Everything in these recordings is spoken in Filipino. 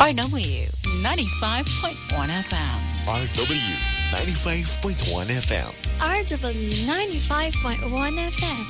RW 95.1 FM. RW 95.1 FM. RW 95.1 FM.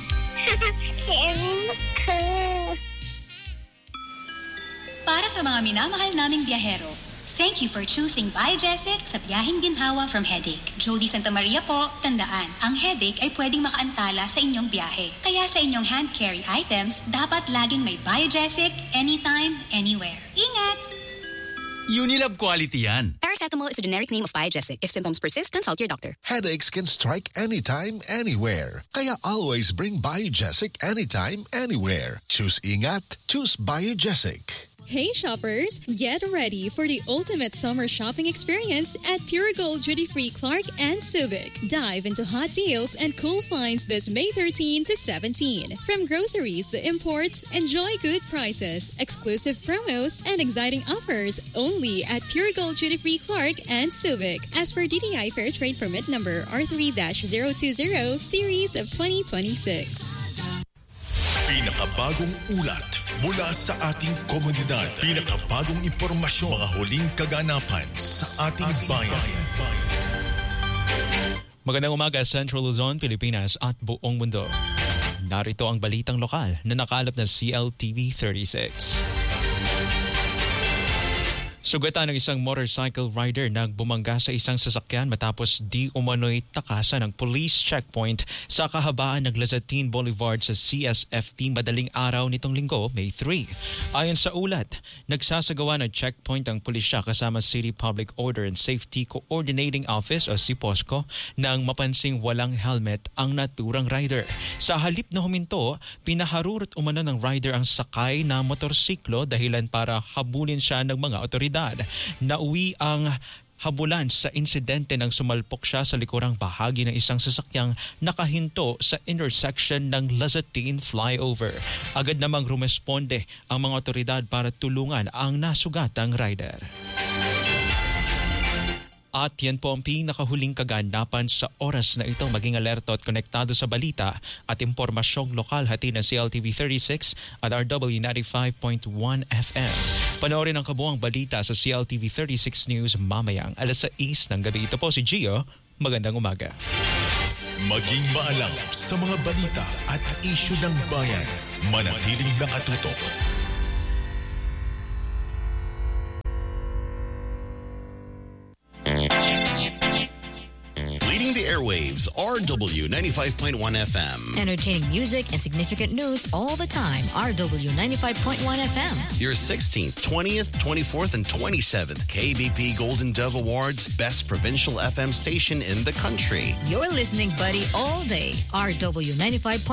Para sa mga minamahal naming biyahero, thank you for choosing Biogesic sa biyaheng ginhawa from headache. Jody Santa Maria po, tandaan, ang headache ay pwedeng makaantala sa inyong biyahe. Kaya sa inyong hand carry items, dapat laging may Biogesic anytime, anywhere. Ingat! Unilab quality yan. Paracetamol is a generic name of Biogesic. If symptoms persist, consult your doctor. Headaches can strike anytime, anywhere. Kaya always bring Biogesic anytime, anywhere. Choose Ingat, choose Biogesic. Hey shoppers, get ready for the ultimate summer shopping experience at Pure Gold Duty Free Clark and Subic. Dive into hot deals and cool finds this May 13 to 17. From groceries to imports, enjoy good prices, exclusive promos, and exciting offers only at Pure Gold Duty Free Clark and Subic. As for DTI Fair Trade Permit number R3-020 Series of 2026. Pinakabagong ulat mula sa ating komunidad. Pinakabagong impormasyon. Mga huling kaganapan sa ating bayan. Magandang umaga, Central Luzon, Pilipinas at buong mundo. Narito ang balitang lokal na nakalap ng CLTV 36. Sugatan ng isang motorcycle rider na bumangga sa isang sasakyan matapos di umano'y takasan ng police checkpoint sa kahabaan ng Lazatin Boulevard sa CSFP madaling araw nitong linggo, May 3. Ayon sa ulat, nagsasagawa ng checkpoint ang pulisya kasama City Public Order and Safety Coordinating Office o CPOSCO nang mapansing walang helmet ang naturang rider. Sa halip na huminto, pinaharurot umano ng rider ang sakay na motorsiklo dahilan para habulin siya ng mga otoridad. Nauwi ang habulan sa insidente nang sumalpok siya sa likurang bahagi ng isang sasakyang nakahinto sa intersection ng Lazatin flyover. Agad namang rumesponde ang mga otoridad para tulungan ang nasugatang rider. At yan po ang pinakahuling kaganapan sa oras na ito. Maging alerto at konektado sa balita at impormasyong lokal hati ng CLTV 36 at RW 95.1 FM. Panoorin ang kabuang balita sa CLTV 36 News mamayang alas 6 ng gabi. Ito po si Gio. Magandang umaga. Maging maalam sa mga balita at isyu ng bayan. Manatiling nakatutok. Leading the airwaves, RW 95.1 FM. Entertaining music and significant news all the time. RW 95.1 FM. Your 16th, 20th, 24th, and 27th KBP Golden Dove Awards Best Provincial FM Station in the country. You're listening, buddy, all day. RW 95.1